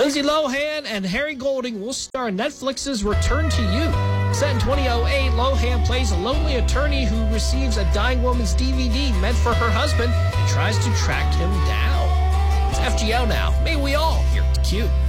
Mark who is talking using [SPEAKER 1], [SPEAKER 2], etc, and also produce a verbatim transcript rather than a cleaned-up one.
[SPEAKER 1] Lindsay Lohan and Harry Golding will star in Netflix's Return to You. Set in twenty oh eight, Lohan plays a lonely attorney who receives a dying woman's D V D meant for her husband and tries to track him down. It's F G L now. May we all here at Q.